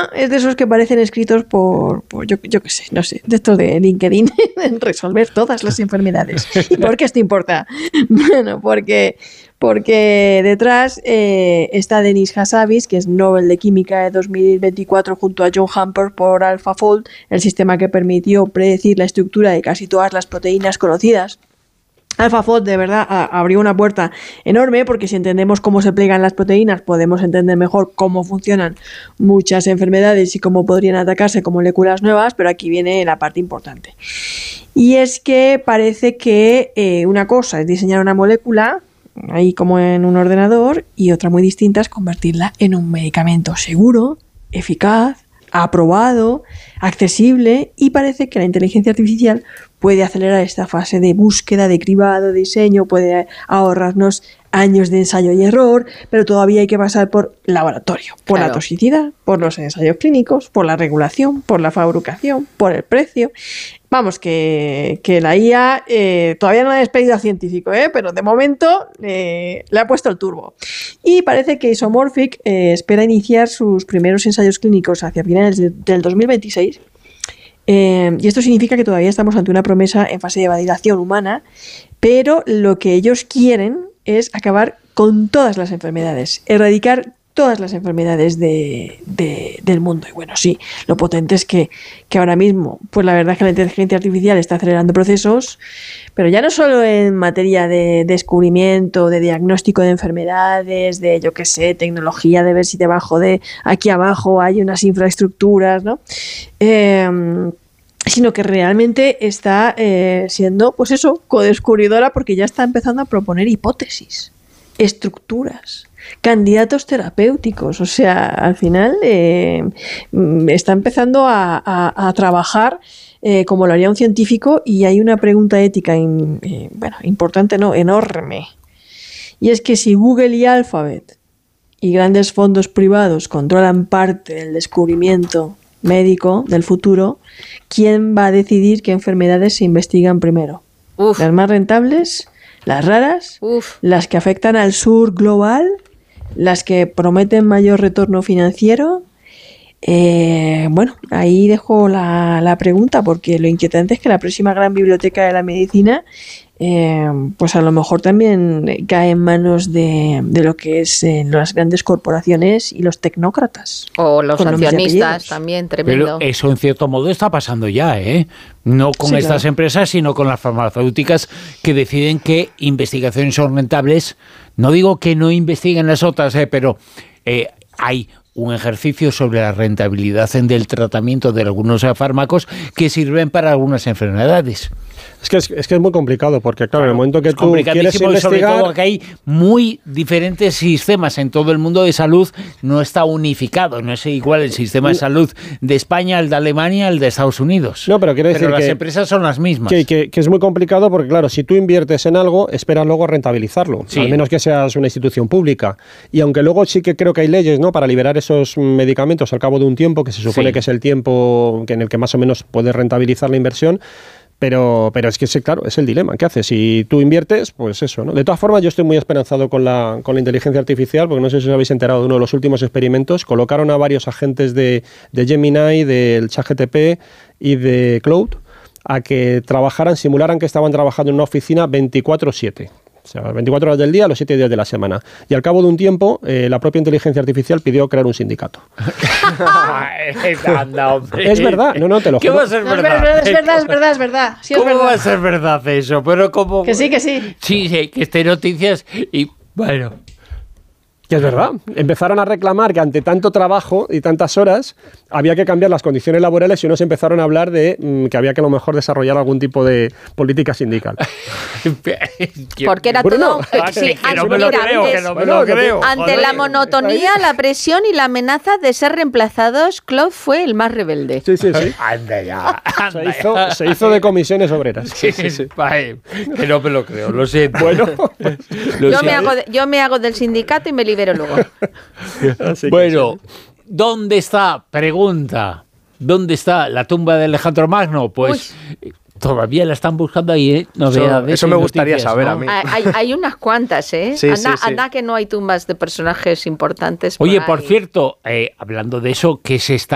tema es de esos que parecen escritos por yo qué sé, no sé, de estos de LinkedIn, resolver todas las enfermedades. ¿Y por qué esto importa? Bueno, porque detrás está Denis Hassabis, que es Nobel de Química de 2024, junto a John Hamper por AlphaFold, el sistema que permitió predecir la estructura de casi todas las proteínas conocidas. AlphaFold de verdad abrió una puerta enorme, porque si entendemos cómo se plegan las proteínas podemos entender mejor cómo funcionan muchas enfermedades y cómo podrían atacarse con moléculas nuevas, pero aquí viene la parte importante. Y es que parece que una cosa es diseñar una molécula ahí como en un ordenador, y otra muy distinta es convertirla en un medicamento seguro, eficaz, aprobado, accesible, y parece que la inteligencia artificial puede acelerar esta fase de búsqueda, de cribado, de diseño, puede ahorrarnos años de ensayo y error, pero todavía hay que pasar por laboratorio, por la toxicidad, por los ensayos clínicos, por la regulación, por la fabricación, por el precio. Vamos, que la IA todavía no ha despedido a científico, pero de momento le ha puesto el turbo. Y parece que Isomorphic espera iniciar sus primeros ensayos clínicos hacia finales del 2026. Y esto significa que todavía estamos ante una promesa en fase de validación humana, pero lo que ellos quieren es acabar con todas las enfermedades, erradicar todas las enfermedades del mundo. Y bueno, sí, lo potente es que ahora mismo, pues la verdad es que la inteligencia artificial está acelerando procesos, pero ya no solo en materia de descubrimiento, de diagnóstico de enfermedades, de yo qué sé, tecnología, de ver si debajo de aquí abajo hay unas infraestructuras, ¿no? Sino que realmente está siendo, pues eso, codescubridora, porque ya está empezando a proponer hipótesis, estructuras, candidatos terapéuticos. O sea, al final está empezando a trabajar como lo haría un científico, y hay una pregunta ética importante, no, enorme. Y es que si Google y Alphabet y grandes fondos privados controlan parte del descubrimiento médico del futuro, ¿quién va a decidir qué enfermedades se investigan primero? ¿Las más rentables? ¿Las raras? ¿Las que afectan al sur global? ¿Las que prometen mayor retorno financiero? Bueno, ahí dejo la pregunta, porque lo inquietante es que la próxima gran biblioteca de la medicina pues a lo mejor también cae en manos de lo que es las grandes corporaciones y los tecnócratas. O los accionistas también, tremendo. Pero eso en cierto modo está pasando ya, no con estas empresas, sino con las farmacéuticas, que deciden que investigaciones son rentables. No digo que no investiguen las otras, pero hay un ejercicio sobre la rentabilidad del tratamiento de algunos fármacos que sirven para algunas enfermedades. Es que es muy complicado, porque claro, en el momento que tú quieres investigar... Sobre todo que hay muy diferentes sistemas en todo el mundo de salud, no está unificado, no es igual el sistema de salud de España, el de Alemania, el de Estados Unidos. No, pero quiero decir las empresas son las mismas. Que es muy complicado, porque claro, si tú inviertes en algo, esperas luego rentabilizarlo, al menos que seas una institución pública. Y aunque luego sí que creo que hay leyes, ¿no?, para liberar esos medicamentos al cabo de un tiempo, que se supone que es el tiempo en el que más o menos puedes rentabilizar la inversión. Pero es que, claro, es el dilema. ¿Qué haces? Si tú inviertes, pues eso, ¿no? De todas formas, yo estoy muy esperanzado con la inteligencia artificial, porque no sé si os habéis enterado de uno de los últimos experimentos. Colocaron a varios agentes de Gemini, del ChatGPT y de Claude a que simularan que estaban trabajando en una oficina 24/7. O sea, 24 horas del día, los 7 días de la semana. Y al cabo de un tiempo, la propia inteligencia artificial pidió crear un sindicato. Anda, hombre. Es verdad, no, te lo juro. ¿Qué va a ser verdad? Es verdad. Sí, ¿Cómo va a ser verdad eso? Pero como... Que sí. Sí, que esté noticias y bueno... Que es verdad. Empezaron a reclamar que ante tanto trabajo y tantas horas había que cambiar las condiciones laborales, y unos empezaron a hablar de que había que a lo mejor desarrollar algún tipo de política sindical. Porque era todo... Ante la monotonía, la presión y la amenaza de ser reemplazados, Claude fue el más rebelde. Sí. Anda ya. Se hizo de comisiones obreras. Sí. Que no me lo creo, lo siento. Bueno, yo me hago del sindicato y me libero luego. Bueno, ¿dónde está? Pregunta. ¿Dónde está la tumba de Alejandro Magno? Pues todavía la están buscando ahí, Eso me gustaría saber, ¿no? A mí. Hay unas cuantas, anda que no hay tumbas de personajes importantes. Oye, por cierto, hablando de eso, ¿qué se está